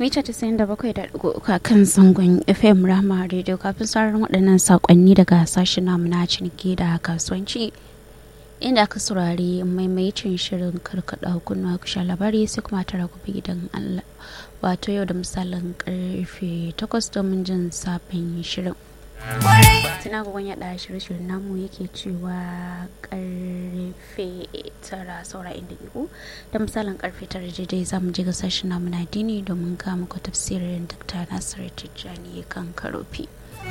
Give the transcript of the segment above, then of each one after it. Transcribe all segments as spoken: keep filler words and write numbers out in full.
mita tasa'in da bakwai da ɗigo uku kan zangon F M Rahama Radio. Kafin sauran waɗannan saƙonni daga sashen namu na ciniki da kasuwanci, inda aka saurari maimaicin shirin karkaɗa kunnuwa ku sha labari, sai kuma tara gobe idan Allah, wato yau da misalin karfe takwas domin jin sabon shirin. Tuna gogon yaɗa shirye-shiryen namu yake cewa karfe tara saura inda biyu da misalin karfe tara daidai za mu je ga sashen namu na dini domin ga muku tafsirin Dokta Nasiru Tijjani kan karofi.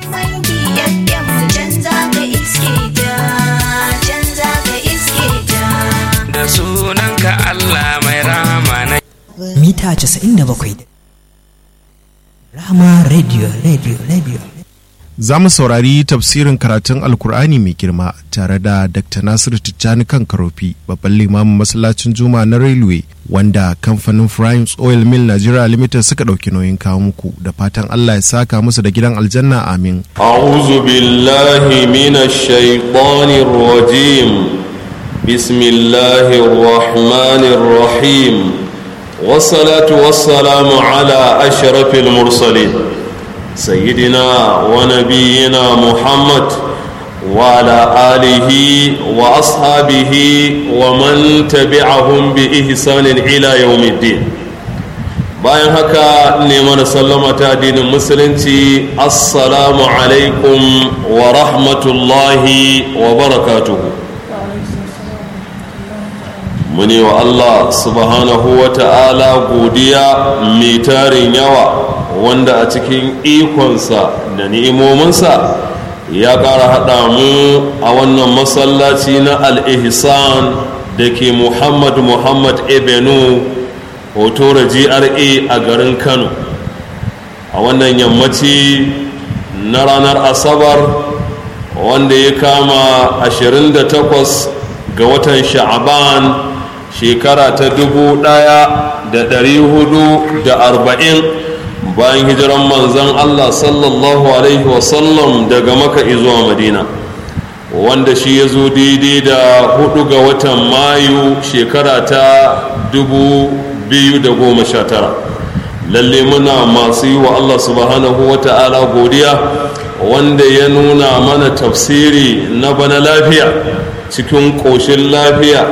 Da sunanka Allah mai rahama na mita casa'in da bakwai Rahama Radio Radio Radio. Za mu saurari tafsirin karatun Alkur'ani mai girma tare da Dokta Nasiru Tijjani kan karofi, babban limamin masallacin Juma'a na Railway, wanda kamfanin Primes Oil Mill Nigeria Limited suka ɗauki nauyin kawo muku, da fatan Allah ya saka musu da gidan aljanna, amin. A'udhu billahi minash shaitanir rajim. Bismillahir rahmanir rahim. Wassalatu wassalamu ala ashrafil mursalin. سيدنا ونبينا محمد وعلى آله وأصحابه ومن تبعهم بإحسان إلى يوم الدين. bayan haka ne mana sallama ta addinin musulunci, assalamu alaikum wa rahmatullahi wa barakatuhu. muni wa Allah subhanahu wa ta'ala godiya mai tarin yawa, wanda a cikin ikonsa da ni'imominsa ya ƙara haɗa mu a wannan masallaci na al-ihsan da ke muhammad muhammad ebenu hotora G R A a garin Kano, a wannan yammaci na ranar asabar wanda ya kama ashirin da takwas ga watan sha'aban shekara ta dubu ɗaya da ɗari hudu da arba'in bayan hijiran manzan Allah sallallahu alaihi wasallam daga Makka zuwa Madina, wanda shi ya zo daidai da hudu ga watan Mayu shekara ta dubu biyu da goma sha tara. lalle muna masu yi wa Allah subhanahu wa ta'ala godiya, wanda ya nuna mana tafsiri na bana lafiya cikin ƙoshin lafiya,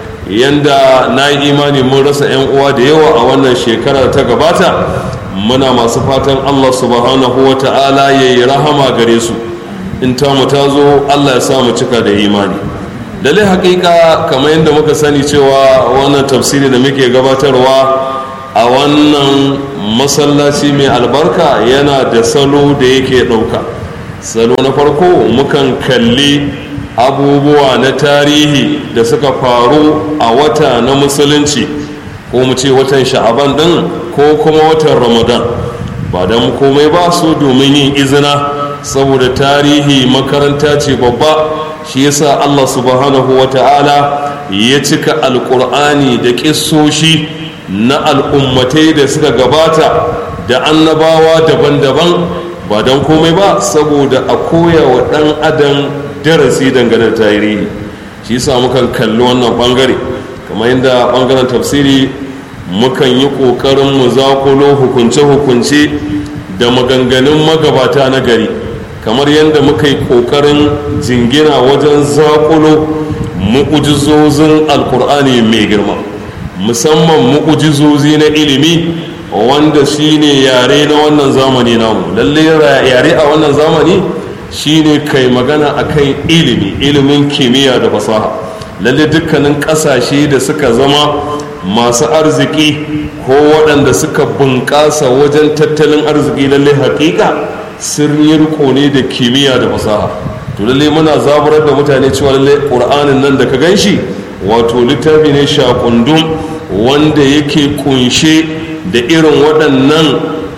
yanda na yi imani mun rasa 'yan uwa da yawa a wannan shekara ta gabata. Muna masu fatan Allah subhanahu wa ta'ala ya yi rahama gare su, in tamu ta zo Allah ya sa mu cika da imani. Dalai hakika kamar yadda muka sani cewa wannan tafsiri da muke gabatarwa a wannan masallaci mai albarka yana da salo da yake ɗauka. Salo na farko, mukan kalli abubuwa na tarihi da suka faru a wata na musulunci, ko mu ce watan sha'aban din ko kuma watan ramadan, ba don komai ba su domin yin izina, saboda tarihi makaranta ce babba. Shi yasa Allah subhanahu wa ta'ala ya cika alƙur'ani da ƙissoshi na al'ummatai da suka gabata da annabawa daban-daban, ba don komai ba saboda a koya wa ɗan adam darasi dangane da tarihi. Shi yasa mukan kalli wannan ɓangare, kamar yadda ɓangaren tafsiri mukan yi ƙoƙarin mu zakulo hukunce-hukunce da maganganun magabata na gari, kamar yadda muka yi ƙoƙarin jingina wajen zakulo mu'ujizozin alkur'ani mai girma, musamman mu'ujizozi na ilimi, wanda shine yare na wannan zamani namu. Lalle yare a wannan zamani shine kai magana akan ilimi, ilimin kimiyya da fasaha. Lalle dukkanin ƙasashe da suka zama masu arziki ko waɗanda suka bunƙasa wajen tattalin arziki, lalle haƙiƙa sun yi riko ne da kimiyya da fasaha. To lalle muna zaburar da mutane cewa lalle ƙur'anin nan da ka gan shi, wato littafi ne shakundum wanda yake kunshe da irin waɗannan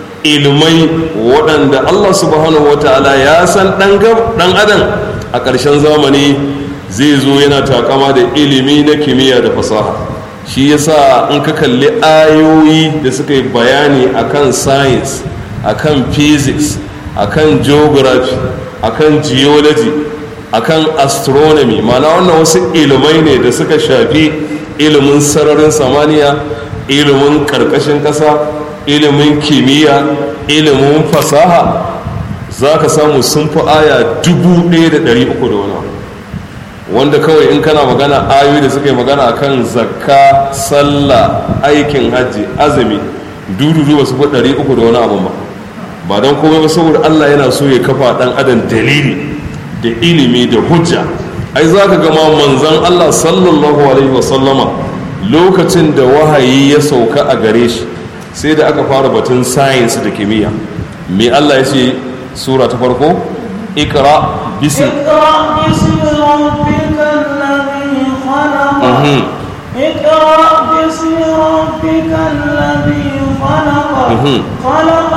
ilmai waɗanda Allah subhanahu wataala ya san ɗan adam a ƙarshen zamani zai zo yana takama da ilimi na kimiyya da fasaha. Shi yasa in ka kalli ayoyi da suka yi bayani akan science, akan physics, akan geography, akan geology, akan astronomy, mana wannan wasu ilimai ne da suka shafi ilimin sararin samaniya, ilimin karkashin ƙasa, ilimin kimiyya, ilimin fasaha, za ka samu sun fi aya dubu ɗaya da ɗari uku da wani wanda kawai in kana magana ayoyi da suka yi magana akan zakka, sallah, aikin hajji, azumi, dududu ba su fi ɗari uku da wani abu ba. Ba don komai ba saboda Allah yana so ya kafa ɗan adam dalili da ilimi da hujja. Ai za ka gama manzan Allah sallallahu alaihi wasallama lokacin da wahayi ya sauka a gare shi sai da aka fara batun science da kimiyya. Me Allah ya ce sura ta farko ikra bismi اقرأ باسم ربك الذي خلق خلق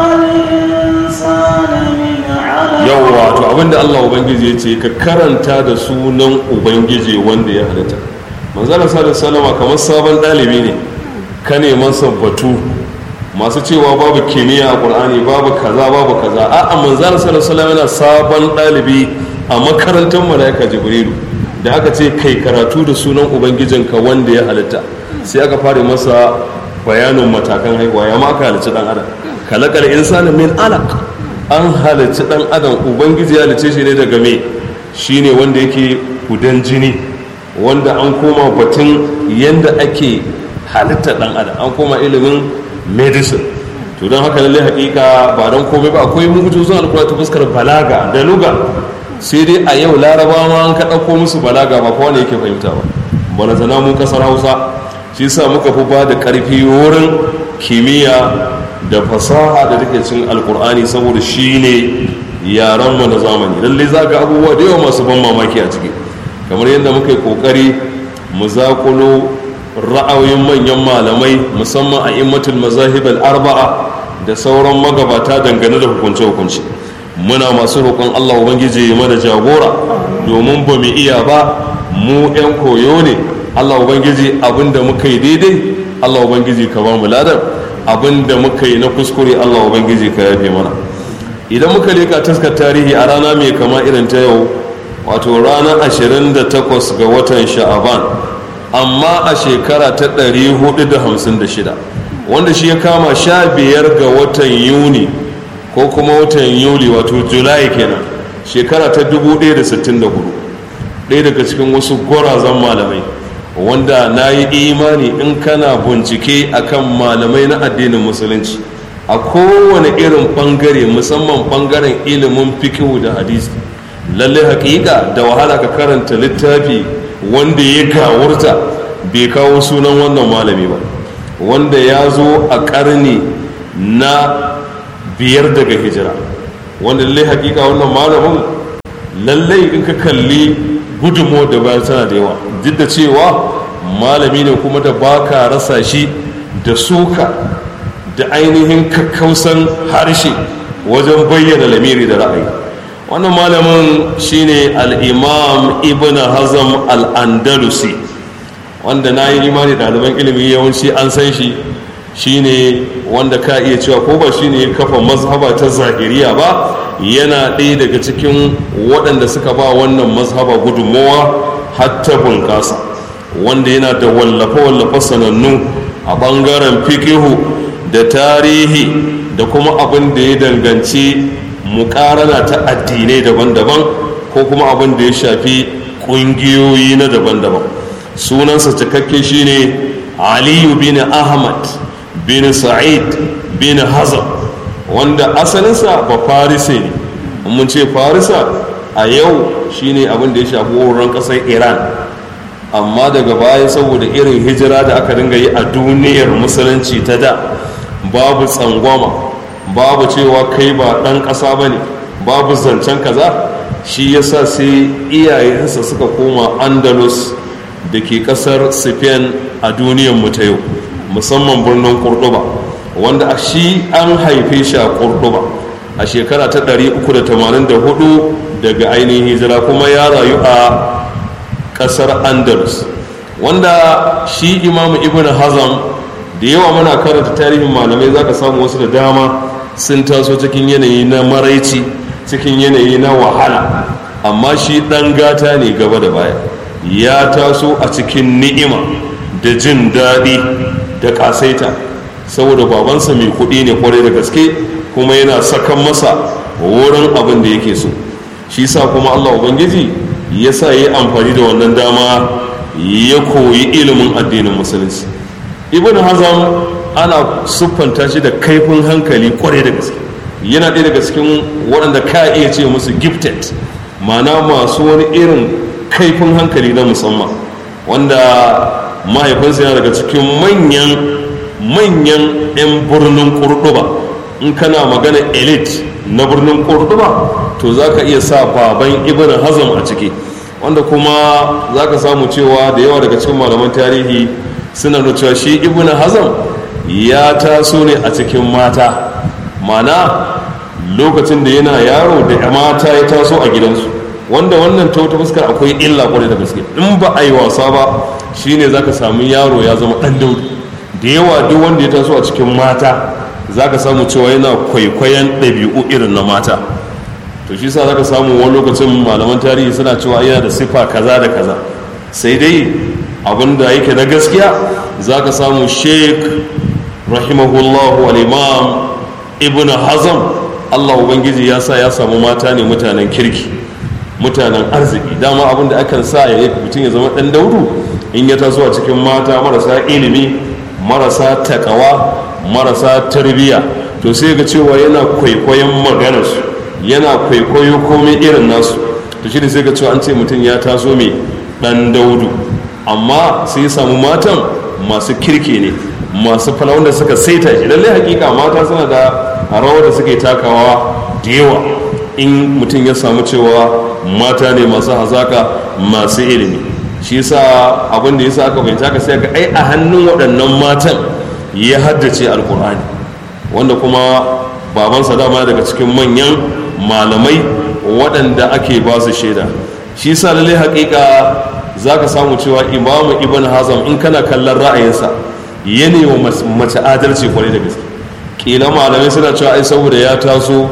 الإنسان من علق. yawwa to abinda Allah ubangiji ya ce ka karanta da sunan ubangiji wanda ya halitta. manzala sallallahu alaihi wasallam kamar sabon dalibi ne ka neman sabbatu masu cewa babu kimiyya a Qur'ani, babu kaza babu kaza. a'a manzala sallallahu alaihi wasallam yana sabon dalibi a makarantar malaika Jibrilu da aka ce kai karatu da sunan ubangijinka wanda ya halitta, sai aka fara masa bayanin matakan haihuwa. ya ma aka halicci dan adam, kalakal insana min alaq, an halicci dan adam, ubangiji ya halicce shi ne daga me, shine wanda yake gudan jini, wanda an koma batun yanda ake halitta dan adam, an koma ilimin medicine. to don haka lalle hakika ba don komai ba akwai mu'jizun alkur'ani ta fuskar balaga da luga, sai dai a yau larabawa ma an ka ɗauko musu balaga ba kowa ne yake fahimta ba. bana zana mu kasar hausa shi sa muka fi ba da ƙarfi wurin kimiyya da fasaha da take cin alkur'ani saboda shi ne yaranmu na zamani. lalle za ga abubuwa da yawa masu ban mamaki a ciki, kamar yadda muka yi ƙoƙari mu zakulo ra'ayoyin manyan malamai musamman a immatul mazahib al-arba'a da sauran magabata dangane da hukunce-hukunce. muna masu roƙon Allah ubangiji ya mana jagora, domin ba mu iya ba, mu 'yan koyo ne. Allah ubangiji abinda muka yi daidai Allah ubangiji ka ba mu ladan, abinda muka yi na kuskure Allah ubangiji ka yafe mana. idan muka leka taskar tarihi a rana mai kama irin ta yau, wato ranar ashirin da takwas ga watan sha'aban, amma a shekara ta ɗari hudu da hamsin da shida, wanda shi ya kama sha biyar ga watan yuni ko kuma watan yuli, wato julai kenan, shekara ta dubu ɗaya da sittin da hudu. ɗaya daga cikin wasu gwarazan malamai wanda na yi imani in kana bincike akan malamai na addinin musulunci a kowane irin bangare, musamman bangaren ilimin fikihu da hadisi, lalle hakika da wahala ka karanta littafi wanda ya gawurta bai kawo sunan wannan malami ba, wanda ya zo a karni na biyar daga hijira, wanda lallai hakika wannan malamin lallai in ka kalli gudunmu da bayan tana da yawa, duk da cewa malami ne kuma da baka rasa shi da suka da ainihin kakkausan harshe wajen bayyana lamiri da ra'ayi. wannan malamin shine al-imam ibn hazm al-andalusi, wanda na yi imani ɗaliban ilimi yawanci an san shi, shine wanda ka iya cewa ko ba shine ya kafa mazhaba ta zahiriya ba, yana ɗaya daga cikin waɗanda suka ba wannan mazhaba gudunmowa hatta bunƙasa, wanda yana da wallafe-wallafe sanannu a ɓangaren fikihu da tarihi da kuma abin da ya danganci muƙarana ta addinai daban-daban ko kuma abin da ya shafi ƙungiyoyi na daban-daban. sunansa cikakke shine aliyu bin ahmad bin sa'id bin hazm, wanda asalinsa ba farisa ne. mun ce farisa a yau shine abin da ya shafi wurin ƙasar iran, amma daga baya saboda irin hijira da aka dinga yi a duniyar musulunci ta da, babu tsangwama, babu cewa kai ba ɗan ƙasa ba ne, babu zancen kaza, shi yasa sai iyayensa suka koma andalus da ke ƙasar spain a duniyar mu ta yau, musamman birnin cordoba, wanda a shi an haife shi a cordoba a shekara ta ɗari uku da tamanin da hudu daga ainihin hijira, kuma ya rayu a ƙasar andalus, wanda shi imamu ibn hazam da yawa muna karanta tarihin malamai za ka samu wasu da dama sun taso cikin yanayi na maraici, cikin yanayi na wahala, amma shi ɗan gata ne gaba da baya, ya taso a cikin ni'ima da jin daɗi da ƙasaita, saboda babansa mai kuɗi ne kwarai da gaske kuma yana sakan masa wurin abin da yake so. Shi sa kuma Allah Ubangiji ya sa yi amfani da wannan dama ya koyi ilimin addinin musulunci. Ibn Hazm ana siffanta shi da kaifin hankali kwarai da gaske, yana ɗaya daga cikin waɗanda ka iya ce musu gifted, ma'ana masu wani irin kaifin hankali na musamman, wanda mahaifinsa yana daga cikin manyan manyan 'yan birnin Kurduba. In kana magana elite na birnin Kurduba to za ka iya sa baban Ibn Hazm a ciki, wanda kuma za ka samu cewa da yawa daga cikin malaman tarihi suna nuna cewa shi Ibn Hazm ya taso ne a cikin mata, mana lokacin da yana yaro da mata ya taso a gidansu, wanda wannan ta wata fuskar akwai illa kwarai da gaske. In ba a yi wasa ba shine za ka samu yaro ya zama ɗan daudu. Da yawa duk wanda ya taso a cikin mata za ka samu cewa yana kwaikwayon ɗabi'u irin na mata. To shi sa za ka samu wani lokacin malaman tarihi suna cewa yana da siffa kaza da kaza, sai dai abin da yake na gaskiya za ka samu sheik rahimahullahu al-imam Ibn Hazm, Allah Ubangiji ya sa ya samu mata ne mutanen kirki, mutanen arziki. Dama abin da akan sa ya yi mutum ya zama ɗan daudu in ya taso a cikin mata marasa ilimi, marasa takawa, marasa tarbiyya, to sai ga cewa yana kwaikwayon maganarsu, yana kwaikwayo komai irin nasu. To shi ne sai ga cewa an ce mutum ya taso mai ɗan daudu, amma sai ya samu matan masu kirki ne, masu fala wanda suka saita shi. Lallai hakika mata suna da rawar da suke takawa da yawa in mutum ya samu cewa mata ne masu hazaka, masu ilimi. Shi yasa abin da yasa aka bayyana ka sai ga ai a hannun waɗannan matan ya haddace alkur'ani, wanda kuma babansa dama daga cikin manyan malamai waɗanda ake ba su shaida. Shi yasa lalle haƙiƙa za ka samu cewa imamu Ibn Hazm in kana kallon ra'ayinsa yana wa mace adalci kwarai da gaske. Kila malamai suna cewa ai saboda ya taso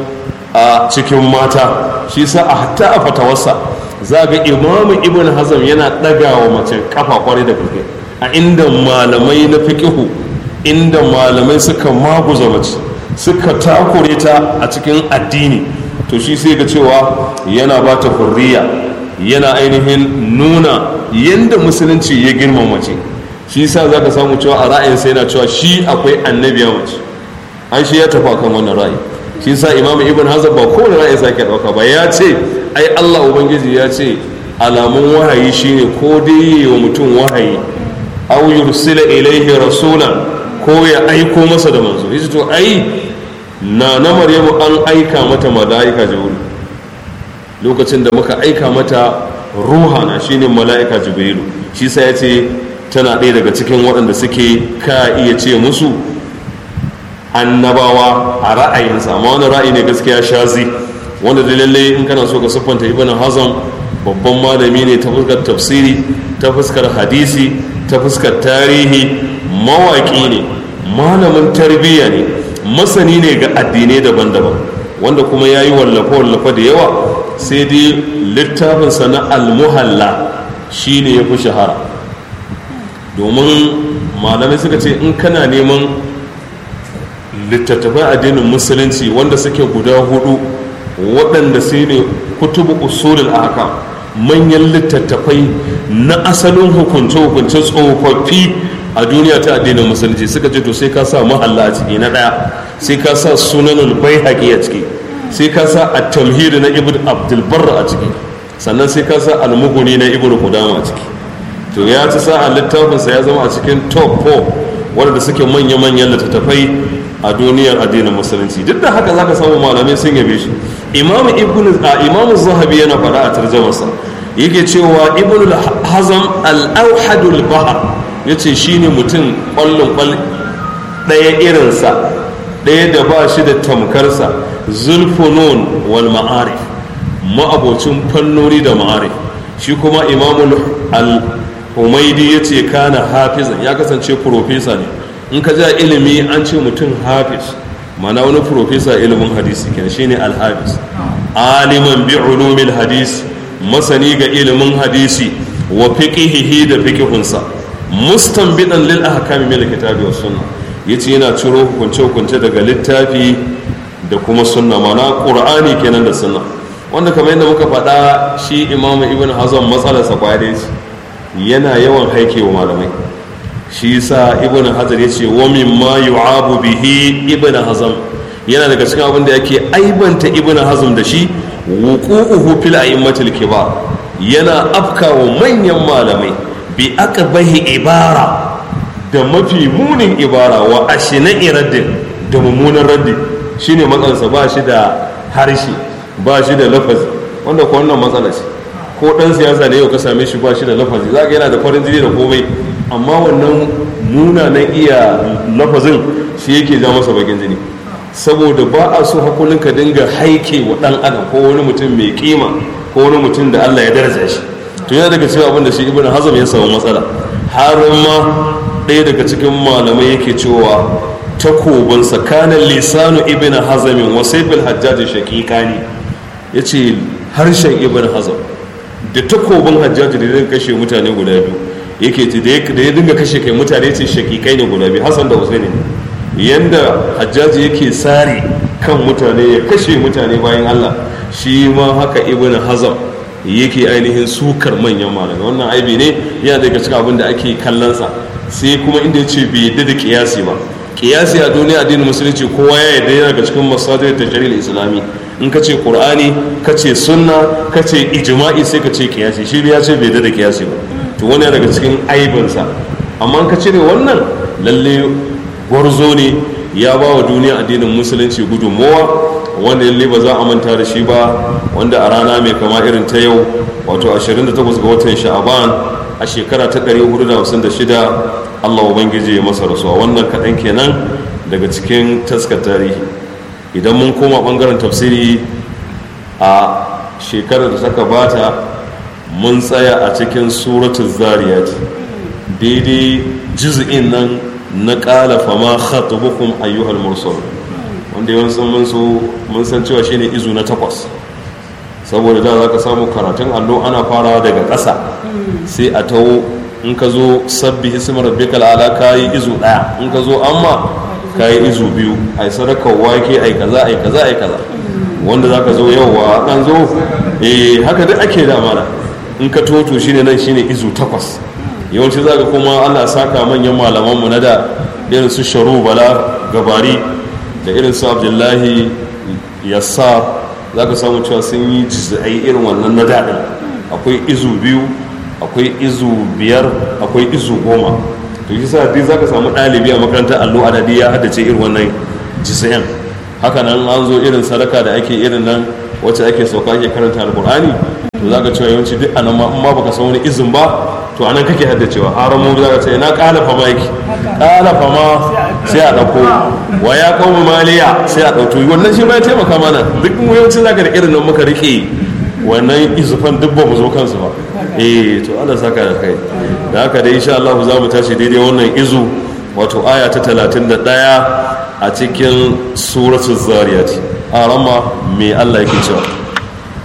a cikin mata, shi yasa a hatta a fatawarsa za ga imamu Ibn Hazm yana ɗaga wa mace kafa kwarai da gaske, a inda malamai na fiqihu, inda malamai suka maguza mace suka takure ta a cikin addini, to shi sai ga cewa yana ba ta hurriya, yana ainihin nuna yadda musulunci ya girmama mace. Shi yasa za ka samu cewa a ra'ayinsa yana cewa shi akwai annabiya mace, an shi ya tafi akan wannan ra'ayi. Shi yasa imamu Ibn Hazm ba kowane ra'ayi sa ke ɗauka ba, ya ce ai Allah Ubangiji ya ce alamun wahayi shine ko dai yi wa mutum wahayi, aw yursila ilaihi rasulan, ko ya aiko masa da manzo. Yace to ai na na Maryamu an aika mata mala'ika Jibril, lokacin da muka aika mata ruhana shine mala'ika Jibrilu. Shi sa yace tana ɗaya daga cikin waɗanda suke ka iya ce musu annabawa a ra'ayinsa, amma wani ra'ayi ne gaskiya shazi, wanda da lalle in kana so ka siffanta Ibn Hazm babban malami ne ta fuskar tafsiri, ta fuskar hadisi, ta fuskar tarihi, mawaƙi ne, malamin tarbiyya ne, masani ne ga addinai daban-daban, wanda kuma ya yi wallafa-wallafa da yawa. Sai dai littafinsa na almuhalla shi ne ya fi shahara, domin malamai suka ce in kana neman littattafai addinin musulunci wanda suke guda hudu waɗanda sai ne kutubu usulul ahkam, manyan littattafai na asalin hukunce-hukunce tsofaffi a duniya ta addinin musulunci, suka ce to sai ka sa mahalla a ciki na ɗaya, sai ka sa sunanul baihaqi a ciki, sai ka sa at-tamhid na ibn abdul barr a ciki, sannan sai ka sa al-mughni na ibn qudama a ciki. To ya ci sa'a littafinsa ya zama a cikin top four waɗanda suke manya-manyan littattafai a duniyar addinin musulunci. Duk da haka zaka samu malamai sun yabe shi. Imam Ibn Imam Zahabi yana faɗa a tarjumarsa, yake cewa Ibn Hazm al-awhadul bahr, yace shine mutum ƙwallon ƙwall ɗaya irinsa, ɗaya da ba shi da tamkarsa, zulfunun wal ma'arif, ma'abocin fannoni da ma'arif. Shi kuma Imam al-Humaidi yace kana hafizan, ya kasance profesa ne. In ka ja ilimi an ce mutum hafiz, mana wani profesa ilimin hadisi kenan shine al-hafiz. Aliman bi ulumil hadis, masani ga ilimin hadisi wa fiqihihi da fiqihunsa. mustanbidan lil ahkami min alkitabi was sunna yace yana ciro hukunce hukunce daga littafi da kuma sunna, mana qur'ani kenan da sunna, wanda kamar yadda muka faɗa shi imamu ibn hazm matsalarsa kwaya ce yana yawan haikewa malamai. shi yasa ibn hajar yace wa mimma yu'abu bihi ibn hazm, yana daga cikin abin da yake aibanta ibn hazm da shi wuqu'uhu fil a'immatil kibar, yana afkawa manyan malamai bi aqbahi ibara, da mafi munin ibara, wa ashina iraddin, da mummunan raddi. shine matsalarsa, ba shi da harshe, ba shi da lafazi, wanda ko wannan matsala ce. ko dan siyasa ne yau ka same shi ba shi da lafazi, zaka yana da farin jini da komai, amma wannan munanan iya lafazin shi yake ja masa bakin jini, saboda ba a so hakurin ka dinga haike wa dan adam ko wani mutum mai kima ko wani mutum da Allah ya daraja shi. to yana daga cikin abin da shi ibnu hazm ya samu matsala, har ma ɗaya daga cikin malamai yake cewa takobin tsakanin lisanu ibn hazamin wa saifil hajjaji shaqiqani, yace harshen ibn hazm da takobin hajjaji da dinga kashe mutane guda biyu, yake ce da ya dinga kashe kai mutane ce shaqiqai ne guda biyu, Hassan da Husaini. yanda hajjaji yake sare kan mutane ya kashe mutane bayan Allah, shi ma haka ibn hazm yake ainihin sukar manyan malamai. wannan aibi ne, yana daga cikin abin da ake kallon sa. sai kuma inda yace bai yadda da kiyasi ba. kiyasi a duniya addinin musulunci kowa ya yarda yana daga cikin masadir tajril islami. in ka ce qur'ani, ka ce sunna, ka ce ijma'i, sai ka ce kiyasi. shi ya ce bai yarda da kiyasi ba, to wani daga cikin aibinsa. amma in ka cire wannan, lalle gwarzo ne, ya ba wa duniya addinin musulunci gudunmowa, wanda lalle ba za a manta da shi ba, wanda a rana mai kama irin ta yau, wato ashirin da takwas ga watan sha'aban a shekara ta ɗari hudu da hamsin da shida, Allah ubangiji ya masa rasuwa. wannan kaɗan kenan daga cikin taskar tarihi. idan mun koma ɓangaren tafsiri, a shekarar da ta gabata mun tsaya a cikin suratul zariyat, daidai juz'in nan na ƙala fama khatubukum ayyuhal mursal, wanda yawancin mun so mun san cewa shine izu na takwas, saboda da za ka samu karatun allo ana farawa daga ƙasa, sai a tawo in ka zo sabbi hismar rabbikal ala kayi izu ɗaya, in ka zo amma kayi izu biyu, ai sadakar wake, ai kaza ai kaza ai kaza, wanda za ka zo yauwa ɗan zo eh haka duk ake da mana. in ka toto shine nan shine izu takwas. yawanci za ka kuma Allah saka manyan malamanmu na da, irin su sharu bala gabari da irin su abdullahi yassar, za ka samu cewa sun yi jizai irin wannan na daɗin. akwai izu biyu, akwai izu biyar, akwai izu goma. to yi sa dai za ka samu ɗalibi a makarantar allo adadi ya haddace irin wannan jiza'in. haka nan an zo irin sadaka da ake irin nan wacce ake sauka ake karanta alkur'ani, to za ka cewa yawanci duk anan ma in ma baka san wani izin ba, to anan kake haddacewa. haram mu za ka ce na ƙalafa ma yake ƙalafa ma sai a ɗauko, wa ya kawo maliya sai a ɗauto. wannan shi ma ya taimaka mana, duk yawancin za ka da irin nan muka rike wannan izufan duk ba mu zo kansu ba. eh to Allah saka da kai. da haka dai insha Allah za mu tashi daidai wannan izu, wato aya ta talatin da ɗaya a cikin suratul zariyat. a rama me Allah yake cewa